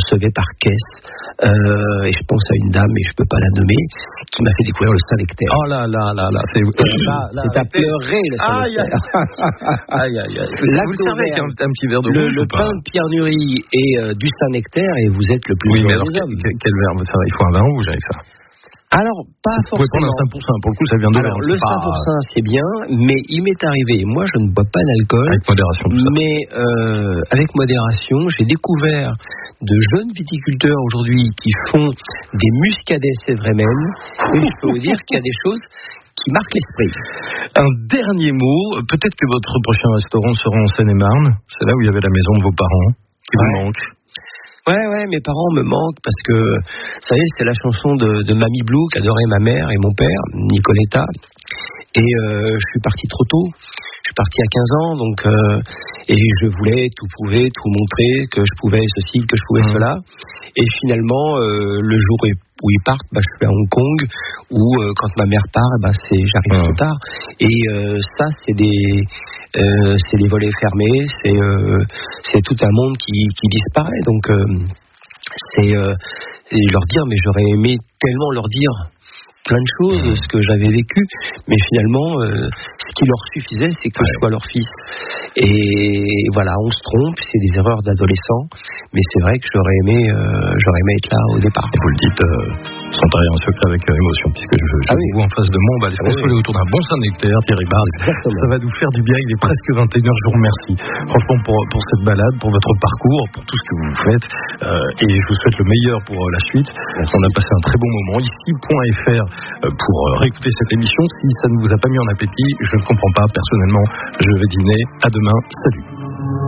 recevait par caisse. Et je pense à une dame, et je peux pas la nommer, qui m'a fait découvrir le Saint-Nectaire. Oh là, c'est à pleurer, le Saint-Nectaire. Aïe. Vous le servez avec un petit verre de rouge le pain de Pierre Nury et du Saint-Nectaire, et vous êtes le plus heureux des hommes. Quel verre? Il faut un vin rouge avec ça. Alors, pas forcément. Vous pouvez prendre un 5%, pour le coup, ça vient de Alors, le 5%, c'est bien, mais il m'est arrivé, moi je ne bois pas d'alcool. Avec modération, tout ça. Mais avec modération, j'ai découvert de jeunes viticulteurs aujourd'hui qui font des muscadets sévrémennes, et je peux vous dire qu'il y a des choses qui marquent l'esprit. Un dernier mot, peut-être que votre prochain restaurant sera en Seine-et-Marne, c'est là où il y avait la maison de vos parents, qui vous manque. Ouais, mes parents me manquent parce que, vous savez, c'est la chanson de Mamie Blue qu'adorait ma mère et mon père, Nicoletta. Et je suis parti trop tôt. Je suis parti à 15 ans, donc et je voulais tout prouver, tout montrer, que je pouvais ceci, que je pouvais cela. Et finalement, le jour où ils partent, je suis à Hong Kong, où quand ma mère part, j'arrive trop tard. Et ça, c'est des volets fermés, c'est tout un monde qui disparaît. Donc c'est leur dire, mais j'aurais aimé tellement leur dire plein de choses, ce que j'avais vécu, mais finalement, ce qui leur suffisait, c'est que je sois leur fils. Et voilà, on se trompe, c'est des erreurs d'adolescents, mais c'est vrai que j'aurais aimé être là au départ. Et vous le dites sans trahir un secret, avec émotion, puisque je vous en face de moi, on va aller se consoler autour d'un bon Saint-Nectaire, Thierry Barthes. Ça va nous faire du bien, il est presque 21h, je vous remercie. Franchement, pour cette balade, pour votre parcours, pour tout ce que vous faites, et je vous souhaite le meilleur pour la suite. Merci. On a passé un très bon moment. Ici.fr pour réécouter cette émission. Si ça ne vous a pas mis en appétit, je ne comprends pas. Personnellement, je vais dîner. À demain. Salut.